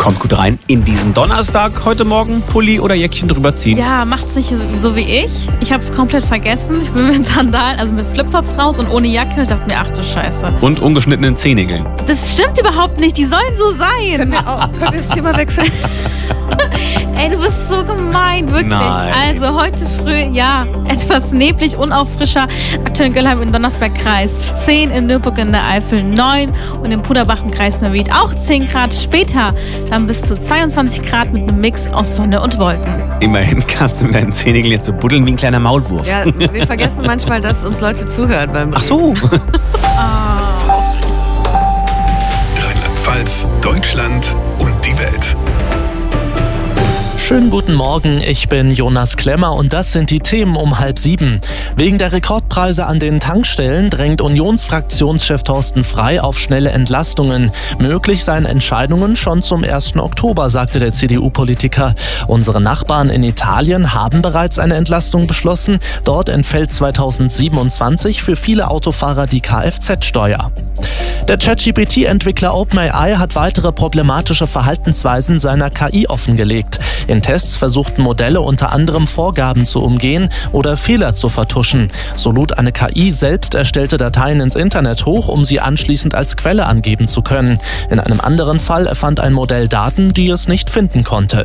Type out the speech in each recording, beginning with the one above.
Kommt gut rein in diesen Donnerstag. Heute Morgen Pulli oder Jäckchen drüber ziehen. Ja, macht's nicht so wie ich. Ich hab's komplett vergessen. Ich bin mit Sandalen, also mit Flipflops raus und ohne Jacke und dachte mir, ach du Scheiße. Und ungeschnittenen Zehennägeln. Das stimmt überhaupt nicht, die sollen so sein. Können wir das Thema wechseln? Ey, du bist so gemein, wirklich. Nein. Also heute früh, ja, etwas neblig, unaufrischer. Aktuell in Göllheim im Donnersbergkreis 10, in Nürburg in der Eifel 9 und in Puderbach im Kreis Neuwied auch 10 Grad. Später dann bis zu 22 Grad mit einem Mix aus Sonne und Wolken. Immerhin kannst du mit deinen Zehennägeln jetzt so buddeln wie ein kleiner Maulwurf. Ja, wir vergessen manchmal, dass uns Leute zuhören beim Reden. Ach so. Rheinland-Pfalz, Deutschland und die Welt. Schönen guten Morgen, ich bin Jonas Klemmer und das sind die Themen um 6:30. Wegen der Rekordpreise an den Tankstellen drängt Unionsfraktionschef Thorsten Frey auf schnelle Entlastungen. Möglich seien Entscheidungen schon zum 1. Oktober, sagte der CDU-Politiker. Unsere Nachbarn in Italien haben bereits eine Entlastung beschlossen. Dort entfällt 2027 für viele Autofahrer die Kfz-Steuer. Der ChatGPT-Entwickler OpenAI hat weitere problematische Verhaltensweisen seiner KI offengelegt. In Tests versuchten Modelle unter anderem Vorgaben zu umgehen oder Fehler zu vertuschen. So lud eine KI selbst erstellte Dateien ins Internet hoch, um sie anschließend als Quelle angeben zu können. In einem anderen Fall erfand ein Modell Daten, die es nicht finden konnte.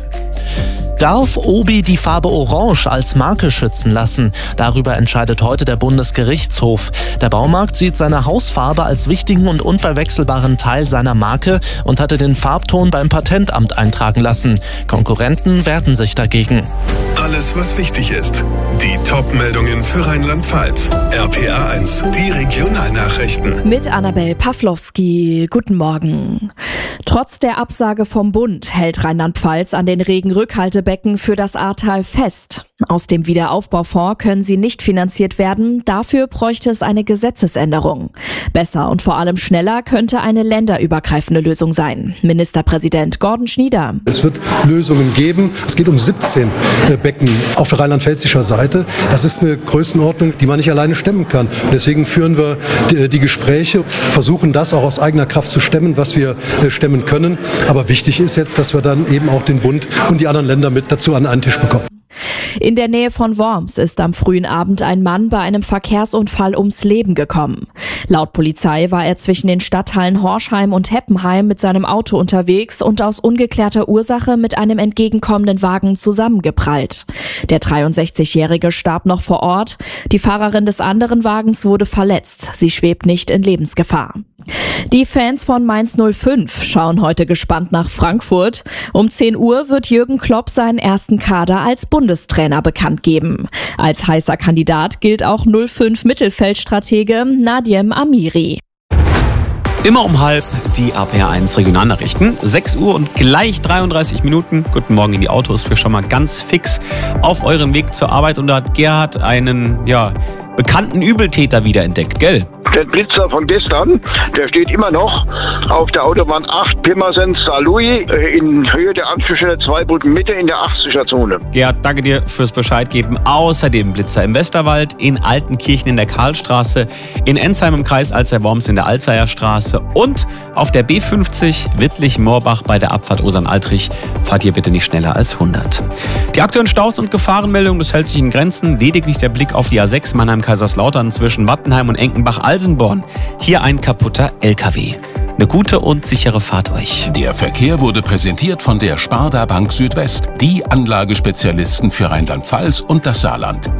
Darf Obi die Farbe Orange als Marke schützen lassen? Darüber entscheidet heute der Bundesgerichtshof. Der Baumarkt sieht seine Hausfarbe als wichtigen und unverwechselbaren Teil seiner Marke und hatte den Farbton beim Patentamt eintragen lassen. Konkurrenten wehrten sich dagegen. Alles, was wichtig ist. Die Top-Meldungen für Rheinland-Pfalz. RPA1, die Regionalnachrichten. Mit Annabel Pawlowski. Guten Morgen. Trotz der Absage vom Bund hält Rheinland-Pfalz an den Regenrückhaltebecken für das Ahrtal fest. Aus dem Wiederaufbaufonds können sie nicht finanziert werden. Dafür bräuchte es eine Gesetzesänderung. Besser und vor allem schneller könnte eine länderübergreifende Lösung sein. Ministerpräsident Gordon Schnieder. Es wird Lösungen geben. Es geht um 17 Becken auf der rheinland-pfälzischer Seite. Das ist eine Größenordnung, die man nicht alleine stemmen kann. Deswegen führen wir die Gespräche, versuchen das auch aus eigener Kraft zu stemmen, was wir stemmen können. Aber wichtig ist jetzt, dass wir dann eben auch den Bund und die anderen Länder mit dazu an einen Tisch bekommen. In der Nähe von Worms ist am frühen Abend ein Mann bei einem Verkehrsunfall ums Leben gekommen. Laut Polizei war er zwischen den Stadtteilen Horschheim und Heppenheim mit seinem Auto unterwegs und aus ungeklärter Ursache mit einem entgegenkommenden Wagen zusammengeprallt. Der 63-Jährige starb noch vor Ort. Die Fahrerin des anderen Wagens wurde verletzt. Sie schwebt nicht in Lebensgefahr. Die Fans von Mainz 05 schauen heute gespannt nach Frankfurt. Um 10 Uhr wird Jürgen Klopp seinen ersten Kader als Bundestrainer bekannt geben. Als heißer Kandidat gilt auch 05 Mittelfeldstratege Nadiem Amiri. Immer um 6:30 die RPA1 Regionalnachrichten. 6 Uhr und gleich 33 Minuten. Guten Morgen in die Autos für schon mal ganz fix auf eurem Weg zur Arbeit. Und da hat Gerhard einen, bekannten Übeltäter wiederentdeckt, gell? Der Blitzer von gestern, der steht immer noch auf der Autobahn 8 Pirmasens-Saarlouis in Höhe der Anschlussstelle 2 Brücken Mitte in der 80er-Zone. Gerhard, danke dir fürs Bescheid geben. Außerdem Blitzer im Westerwald, in Altenkirchen in der Karlstraße, in Ensheim im Kreis Alzey-Worms in der Alzeyer Straße und auf der B50 Wittlich-Moorbach bei der Abfahrt Osern-Altrich. Fahrt ihr bitte nicht schneller als 100. Die aktuellen Staus und Gefahrenmeldungen, das hält sich in Grenzen. Lediglich der Blick auf die A6 Mannheim-Kaiserslautern zwischen Wattenheim und Enkenbach-Alsenborn. Hier ein kaputter LKW. Eine gute und sichere Fahrt euch. Der Verkehr wurde präsentiert von der Sparda Bank Südwest, die Anlagespezialisten für Rheinland-Pfalz und das Saarland.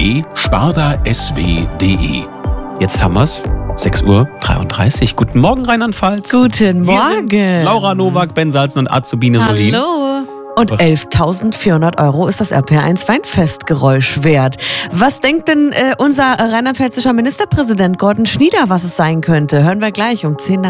www.spardasw.de. Jetzt haben wir's. 6:33 Uhr. Guten Morgen, Rheinland-Pfalz. Guten Morgen. Laura Nowak, Ben Salzen und Azubine Solin. Hallo. Und 11.400 € ist das RPA1 Weinfestgeräusch wert. Was denkt denn unser rheinland-pfälzischer Ministerpräsident Gordon Schnieder, was es sein könnte? Hören wir gleich um 10 nach